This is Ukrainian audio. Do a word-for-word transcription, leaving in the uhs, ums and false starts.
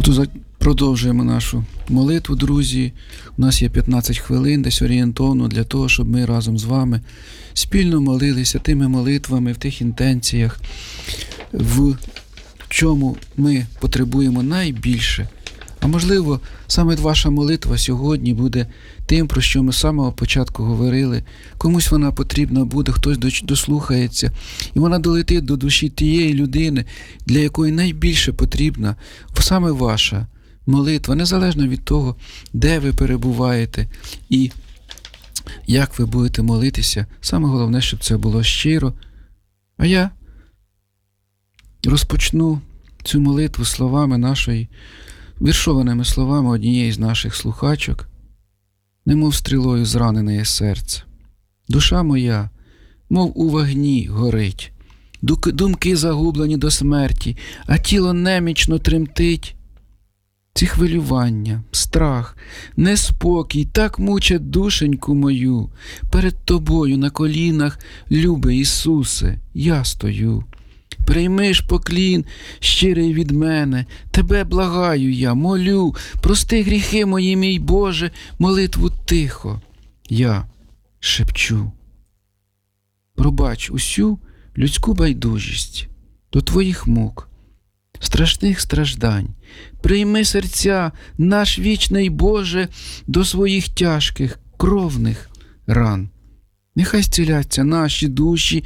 То продовжуємо нашу молитву, друзі. У нас є п'ятнадцять хвилин, десь орієнтовно, для того, щоб ми разом з вами спільно молилися тими молитвами, в тих інтенціях, в чому ми потребуємо найбільше. А можливо, саме ваша молитва сьогодні буде тим, про що ми з самого початку говорили. Комусь вона потрібна буде, хтось дослухається. І вона долетить до душі тієї людини, для якої найбільше потрібна саме ваша молитва, незалежно від того, де ви перебуваєте і як ви будете молитися. Саме головне, щоб це було щиро. А я розпочну цю молитву словами нашої, віршованими словами однієї з наших слухачок, немов стрілою зранене серце. Душа моя, мов у вогні горить, думки загублені до смерті, а тіло немічно тремтить. Ці хвилювання, страх, неспокій так мучать душеньку мою. Перед тобою на колінах, любий Ісусе, я стою. Прийми ж поклін щирий від мене, тебе благаю я, молю, прости гріхи мої, мій Боже, молитву тихо я шепчу. Пробач усю людську байдужість до твоїх мук, страшних страждань. Прийми серця наш вічний Боже до своїх тяжких кровних ран. Нехай зціляться наші душі